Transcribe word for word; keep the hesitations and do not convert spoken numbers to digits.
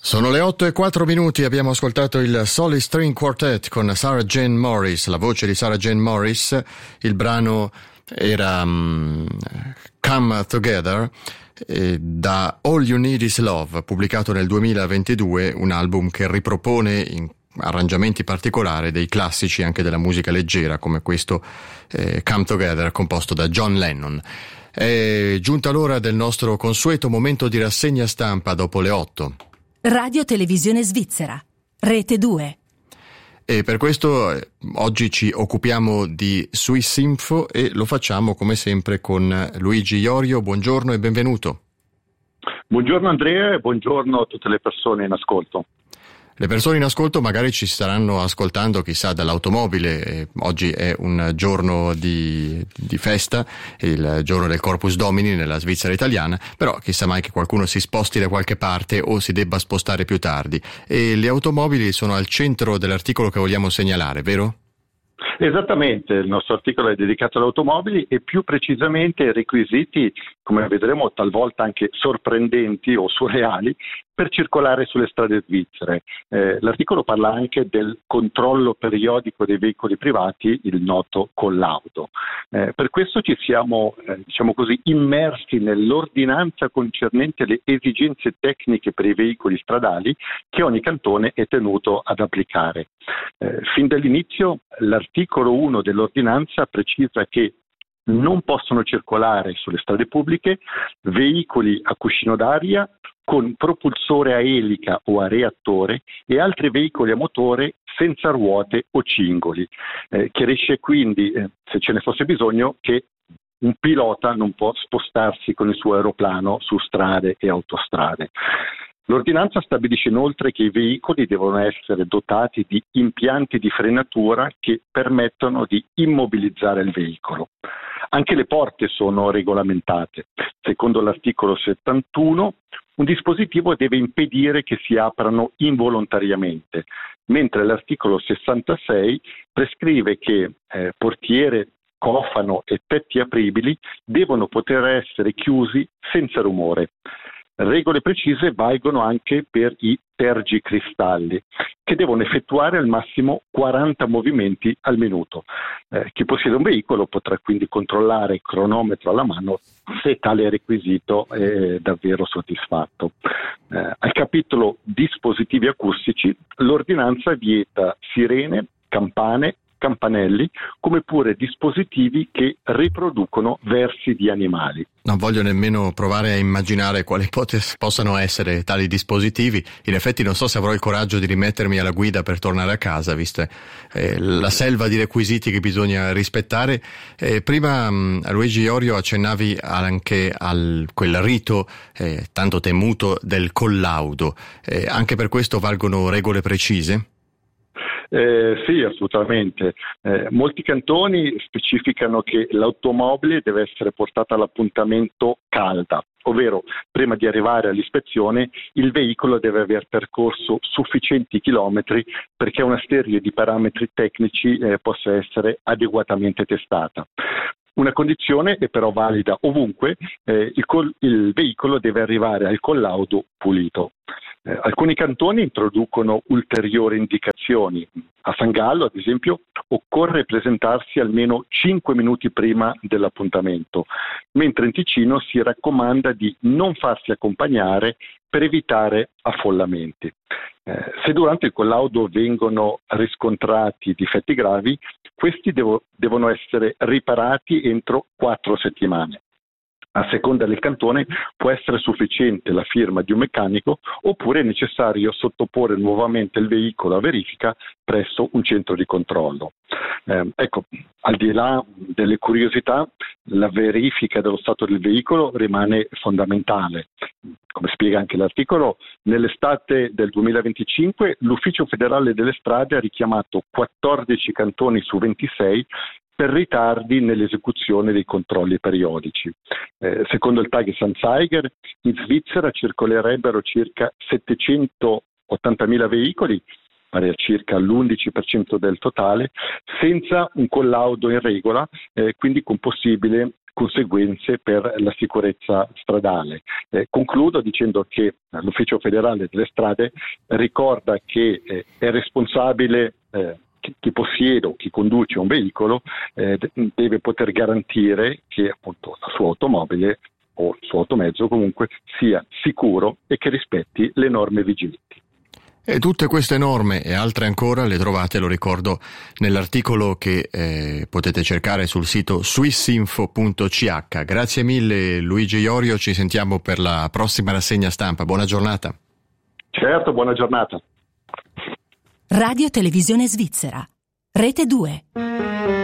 Sono le otto e quattro minuti, abbiamo ascoltato il Solid String Quartet con Sarah Jane Morris, la voce di Sarah Jane Morris. Il brano era um, Come Together, eh, da All You Need Is Love, pubblicato nel duemilaventidue, un album che ripropone in arrangiamenti particolari dei classici anche della musica leggera, come questo eh, Come Together, composto da John Lennon. È giunta l'ora del nostro consueto momento di rassegna stampa dopo le otto. Radio Televisione Svizzera, Rete due. E per questo eh, oggi ci occupiamo di Swissinfo e lo facciamo come sempre con Luigi Iorio. Buongiorno e benvenuto. Buongiorno Andrea e buongiorno a tutte le persone in ascolto. Le persone in ascolto magari ci staranno ascoltando, chissà, dall'automobile. Eh, oggi è un giorno di, di festa, il giorno del Corpus Domini nella Svizzera italiana, però chissà mai che qualcuno si sposti da qualche parte o si debba spostare più tardi. E le automobili sono al centro dell'articolo che vogliamo segnalare, vero? Esattamente, il nostro articolo è dedicato alle automobili e più precisamente ai requisiti, come vedremo talvolta anche sorprendenti o surreali, per circolare sulle strade svizzere. Eh, l'articolo parla anche del controllo periodico dei veicoli privati, il noto collaudo. Eh, per questo ci siamo, eh, diciamo così, immersi nell'ordinanza concernente le esigenze tecniche per i veicoli stradali che ogni cantone è tenuto ad applicare. Eh, fin dall'inizio l'articolo uno dell'ordinanza precisa che non possono circolare sulle strade pubbliche veicoli a cuscino d'aria con propulsore a elica o a reattore e altri veicoli a motore senza ruote o cingoli. Eh, chiarisce quindi, eh, se ce ne fosse bisogno, che un pilota non può spostarsi con il suo aeroplano su strade e autostrade. L'ordinanza stabilisce inoltre che i veicoli devono essere dotati di impianti di frenatura che permettono di immobilizzare il veicolo. Anche le porte sono regolamentate. Secondo l'articolo settantuno, un dispositivo deve impedire che si aprano involontariamente, mentre l'articolo sessantasei prescrive che eh, portiere, cofano e tetti apribili devono poter essere chiusi senza rumore. Regole precise valgono anche per i tergicristalli, che devono effettuare al massimo quaranta movimenti al minuto. Eh, chi possiede un veicolo potrà quindi controllare il cronometro alla mano se tale requisito è davvero soddisfatto. Eh, al capitolo dispositivi acustici, l'ordinanza vieta sirene, campane, campanelli, come pure dispositivi che riproducono versi di animali. Non voglio nemmeno provare a immaginare quali potes- possano essere tali dispositivi. In effetti non so se avrò il coraggio di rimettermi alla guida per tornare a casa, vista eh, la selva di requisiti che bisogna rispettare. Eh, prima mh, Luigi Iorio accennavi anche a quel rito eh, tanto temuto del collaudo. Eh, anche per questo valgono regole precise? Eh, sì, assolutamente. Eh, molti cantoni specificano che l'automobile deve essere portata all'appuntamento calda, ovvero prima di arrivare all'ispezione il veicolo deve aver percorso sufficienti chilometri perché una serie di parametri tecnici eh, possa essere adeguatamente testata. Una condizione è però valida ovunque, eh, il, col- il veicolo deve arrivare al collaudo pulito. Eh, alcuni cantoni introducono ulteriori indicazioni. A San Gallo, ad esempio, occorre presentarsi almeno cinque minuti prima dell'appuntamento, mentre in Ticino si raccomanda di non farsi accompagnare per evitare affollamenti. Eh, se durante il collaudo vengono riscontrati difetti gravi, questi devo, devono essere riparati entro quattro settimane. A seconda del cantone può essere sufficiente la firma di un meccanico oppure è necessario sottoporre nuovamente il veicolo a verifica presso un centro di controllo. Eh, ecco, al di là delle curiosità, la verifica dello stato del veicolo rimane fondamentale. Come spiega anche l'articolo, nell'estate del duemilaventicinque l'Ufficio federale delle strade ha richiamato quattordici cantoni su ventisei per ritardi nell'esecuzione dei controlli periodici. Eh, secondo il Tagesanzeiger, in Svizzera circolerebbero circa settecentottantamila veicoli, pari a circa l'undici per cento del totale, senza un collaudo in regola, eh, quindi con possibile conseguenze per la sicurezza stradale. Eh, concludo dicendo che l'Ufficio federale delle strade ricorda che eh, è responsabile eh, chi possiede o chi conduce un veicolo, eh, deve poter garantire che appunto la sua automobile o il suo automezzo comunque sia sicuro e che rispetti le norme vigenti. E tutte queste norme e altre ancora le trovate, lo ricordo, nell'articolo che eh, potete cercare sul sito swissinfo punto c h. Grazie mille Luigi Iorio, ci sentiamo per la prossima rassegna stampa. Buona giornata. Certo, buona giornata. Radio Televisione Svizzera, Rete due.